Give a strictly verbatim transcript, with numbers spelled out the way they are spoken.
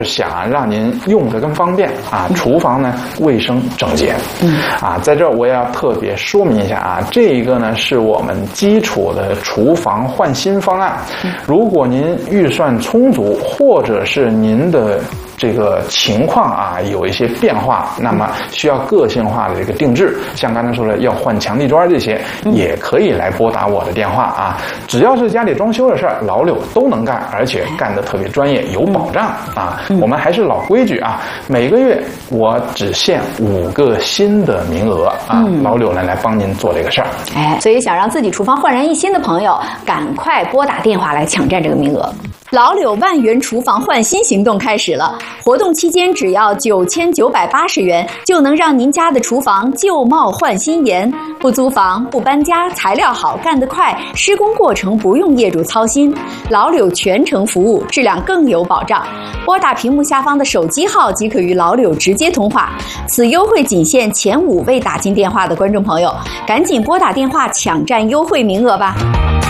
想让您用着更方便啊，厨房呢卫生整洁。嗯，啊，在这儿我也要特别说明一下啊，这一个呢是我们基础的厨房换新方案。如果您预算充足，或者是您的这个情况啊有一些变化，那么需要个性化的这个定制，像刚才说的要换墙地砖这些，也可以来拨打我的电话啊。只要是家里装修的事儿，老柳都能干，而且干得特别专业，有保障啊。我们还是老规矩啊，每个月我只限五个新的名额啊，老柳呢来帮您做这个事儿。 哎，所以想让自己厨房焕然一新的朋友，赶快拨打电话来抢占这个名额。老柳万元厨房换新行动开始了，活动期间只要九千九百八十元，就能让您家的厨房旧貌换新颜。不租房，不搬家，材料好，干得快，施工过程不用业主操心。老柳全程服务，质量更有保障。拨打屏幕下方的手机号即可与老柳直接通话。此优惠仅限前五位打进电话的观众朋友，赶紧拨打电话抢占优惠名额吧。